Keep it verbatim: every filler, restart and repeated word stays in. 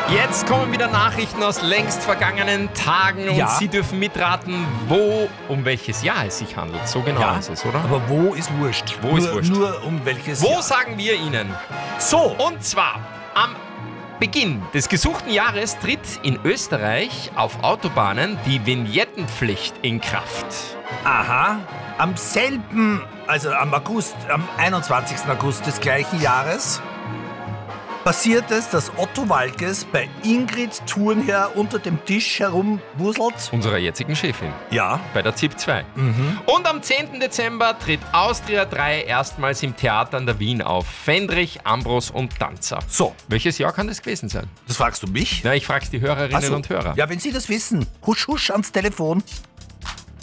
Jetzt kommen wieder Nachrichten aus längst vergangenen Tagen und Ja. Sie dürfen mitraten, wo, um welches Jahr es sich handelt. So genau Ja, ist es, oder? aber wo ist wurscht? Wo nur, ist wurscht? Nur um welches Wo Jahr. sagen wir Ihnen? So, Und zwar am Beginn des gesuchten Jahres tritt in Österreich auf Autobahnen die Vignettenpflicht in Kraft. aha, am selben, also am August, am einundzwanzigsten August des gleichen Jahres passiert es, dass Otto Walkes bei Ingrid Thurnherr unter dem Tisch herumwuselt. Unserer jetzigen Chefin. Ja. Bei der Z I P zwei. Und am zehnten Dezember tritt Austria drei erstmals im Theater an der Wien auf. Fendrich, Ambros und Danzer. So, Welches Jahr kann das gewesen sein? das fragst du mich? Na, ich frag's die Hörerinnen Ach so. und Hörer. Ja, wenn Sie das wissen, husch husch ans Telefon.